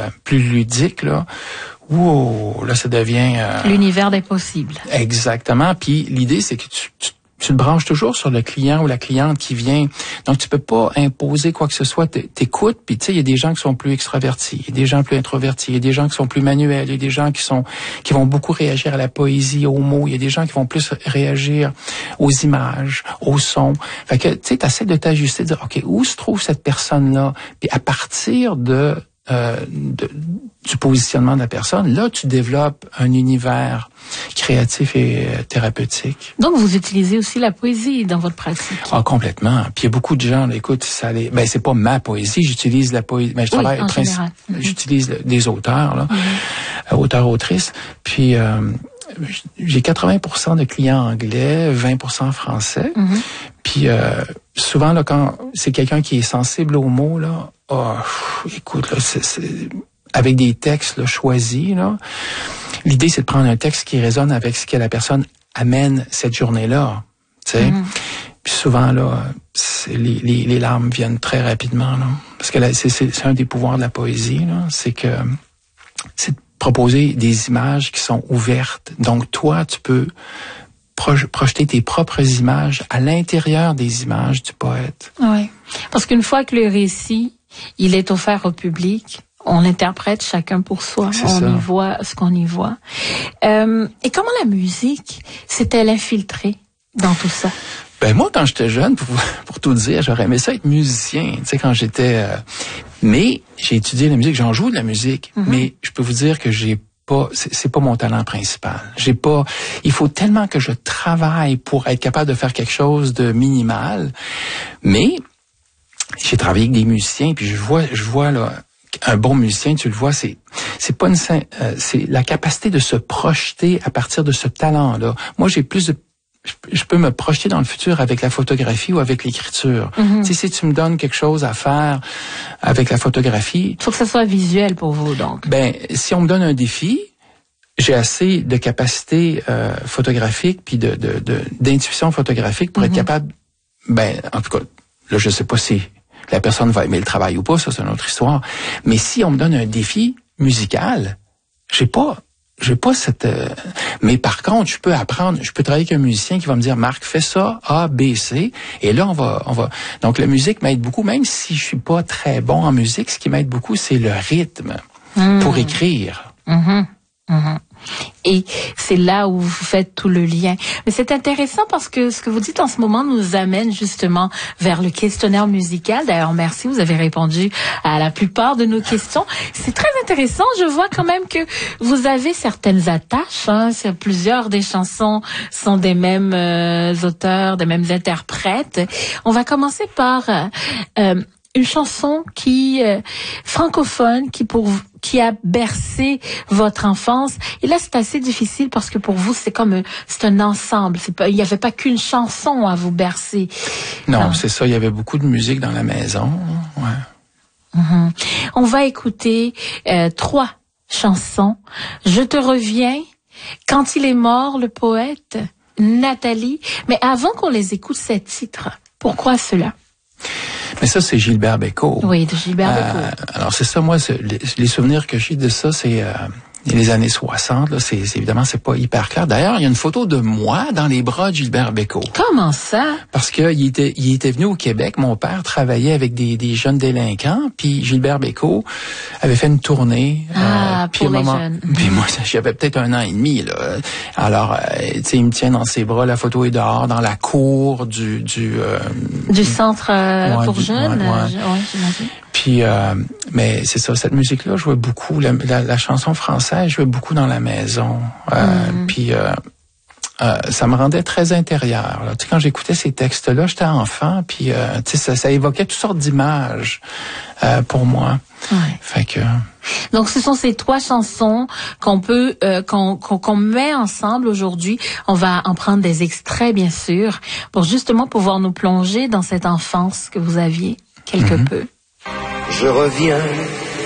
plus ludique, là, wow, là, ça devient... l'univers des possibles. Exactement. Puis l'idée, c'est que tu te branches toujours sur le client ou la cliente qui vient. Donc, tu peux pas imposer quoi que ce soit. T'écoutes, puis tu sais, il y a des gens qui sont plus extravertis, il y a des gens plus introvertis, il y a des gens qui sont plus manuels, il y a des gens qui vont beaucoup réagir à la poésie, aux mots, il y a des gens qui vont plus réagir aux images, aux sons. Fait que, tu sais, t'essaies de t'ajuster, de dire, OK, où se trouve cette personne-là? Puis à partir du positionnement de la personne, là, tu développes un univers créatif et thérapeutique. Donc, vous utilisez aussi la poésie dans votre pratique? Ah, complètement. Puis il y a beaucoup de gens, là, écoute, c'est pas ma poésie, j'utilise la poésie, mais je travaille j'utilise des auteurs, là, auteurs, autrices. Puis j'ai 80% de clients anglais, 20% français. Puis souvent, là, quand c'est quelqu'un qui est sensible aux mots, là, écoute, là, avec des textes là, choisis, là, l'idée, c'est de prendre un texte qui résonne avec ce que la personne amène cette journée-là. Tu sais. Puis souvent, là, les larmes viennent très rapidement. Là, parce que là, c'est un des pouvoirs de la poésie, là, c'est de proposer des images qui sont ouvertes. Donc, toi, tu peux projeter tes propres images à l'intérieur des images du poète. Oui. Parce qu'une fois que le récit, il est offert au public, on l'interprète chacun pour soi. Y voit ce qu'on y voit. Et comment la musique s'est-elle infiltrée dans tout ça? Ben moi, quand j'étais jeune, pour tout dire, j'aurais aimé ça être musicien. Tu sais, quand j'étais... mais j'ai étudié la musique, j'en joue de la musique. Mais je peux vous dire que c'est pas mon talent principal. Il faut tellement que je travaille pour être capable de faire quelque chose de minimal. Mais j'ai travaillé avec des musiciens, puis je vois là, un bon musicien, tu le vois, c'est la capacité de se projeter à partir de ce talent-là. Moi, je peux me projeter dans le futur avec la photographie ou avec l'écriture. Tu sais, si tu me donnes quelque chose à faire avec la photographie... Il faut que ça soit visuel pour vous, donc. Ben, si on me donne un défi, j'ai assez de capacité photographique puis d'intuition photographique pour être capable... Ben, en tout cas, là, je sais pas si la personne va aimer le travail ou pas, ça, c'est une autre histoire. Mais si on me donne un défi musical, j'ai pas cette... Mais par contre, je peux travailler avec un musicien qui va me dire, Marc, fais ça, A, B, C, et là, on va... Donc, la musique m'aide beaucoup, même si je suis pas très bon en musique, ce qui m'aide beaucoup, c'est le rythme pour écrire. Et c'est là où vous faites tout le lien. Mais c'est intéressant parce que ce que vous dites en ce moment nous amène justement vers le questionnaire musical. D'ailleurs, merci, vous avez répondu à la plupart de nos questions. C'est très intéressant. Je vois quand même que vous avez certaines attaches. Plusieurs des chansons sont des mêmes auteurs, des mêmes interprètes. On va commencer par une chanson francophone qui a bercé votre enfance. Et là, c'est assez difficile parce que pour vous, c'est un ensemble. Il n'y avait pas qu'une chanson à vous bercer. Non, c'est ça. Il y avait beaucoup de musique dans la maison. Ouais. On va écouter 3 chansons. Je te reviens, Quand il est mort, le poète, Nathalie. Mais avant qu'on les écoute, ces titres, pourquoi cela? Mais ça, c'est Gilbert Bécaud. Oui, de Gilbert Bécaud. Alors, c'est ça, moi, les souvenirs que j'ai de ça, c'est les années 60. Là, évidemment, c'est pas hyper clair. D'ailleurs, il y a une photo de moi dans les bras de Gilbert Bécaud. Comment ça? Parce que il était venu au Québec. Mon père travaillait avec des jeunes délinquants, puis Gilbert Bécaud avait fait une tournée. Puis pour les jeunes. Puis moi, j'avais peut-être 1 an et demi, là. Alors, tu sais, il me tient dans ses bras. La photo est dehors, dans la cour du centre pour jeunes. Ouais, j'imagine. Puis, mais c'est ça, cette musique-là jouait beaucoup. La chanson française jouait beaucoup dans la maison. Puis, ça me rendait très intérieur. Tu sais, quand j'écoutais ces textes-là, j'étais enfant. Puis, tu sais, ça évoquait toutes sortes d'images pour moi. Ouais. Fait que... Donc, ce sont ces 3 chansons qu'on met ensemble aujourd'hui. On va en prendre des extraits, bien sûr, pour justement pouvoir nous plonger dans cette enfance que vous aviez quelque peu. Je reviens